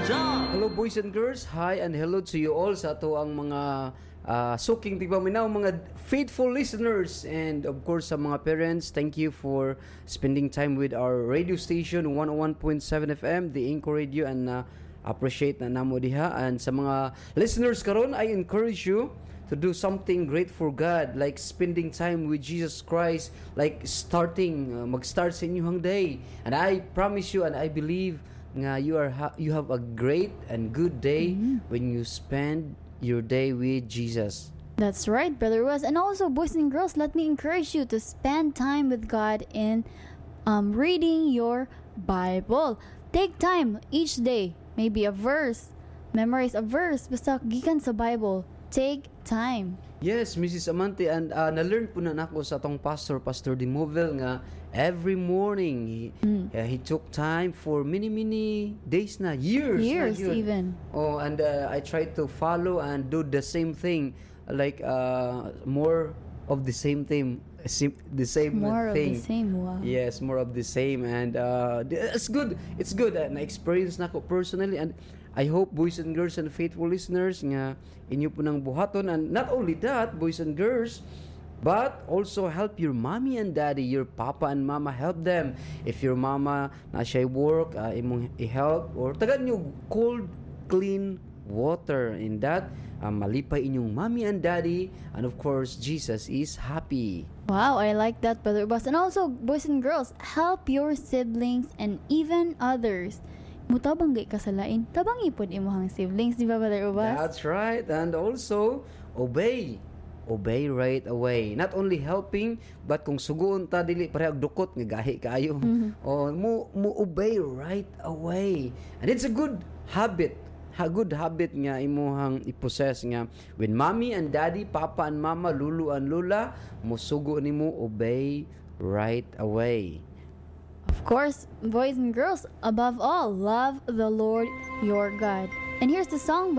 Hello boys and girls, hi and hello to you all sa ato ang mga suking tigpaminaw, mga faithful listeners, and of course sa mga parents, thank you for spending time with our radio station 101.7 FM, the Inco Radio, and appreciate na namo diha. And sa mga listeners karon, I encourage you to do something great for God, like spending time with Jesus Christ, like mag-start sa inyong day. And I promise you and I believe nga you have a great and good day when you spend your day with Jesus. That's right, Brother Wes. And also, boys and girls, let me encourage you to spend time with God in reading your Bible. Take time each day, maybe a verse, memorize a verse, basta gikan sa Bible. Take time. Yes, Mrs. Amante, and na-learn po na nako sa tong Pastor Demovel nga every morning he took time for many days na, years even. Oh, and I try to follow and do the same thing, like more of the same thing, More of the same, wow. Yes, more of the same, and it's good. It's good. Na experience nako personally, and I hope boys and girls and faithful listeners nga inyo po nang buhaton. And not only that, boys and girls, but also help your mommy and daddy, your papa and mama, help them. If your mama na siya work, imong i-help, or tagan nyo cold, clean water. In that, malipay inyong mommy and daddy, and of course, Jesus is happy. Wow, I like that, Brother Bas. And also, boys and girls, help your siblings and even others. Mutabang gay kasalain, tabang ipod imuhang siblings, di ba, Brother Ubas? That's right. And also, obey right away. Not only helping, but kung sugoon ta dili parehag dukot nga gahi kayo. O mo obey right away. And it's a good habit. Good habit nga imuhang i-possess nga when mommy and daddy, papa and mama, lulu and lula, musugo nimo obey right away. Of course, boys and girls, above all, love the Lord your God. And here's the song